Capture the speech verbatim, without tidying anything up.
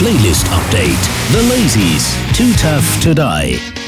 Playlist Update. The Lazies. Too Tough to Die.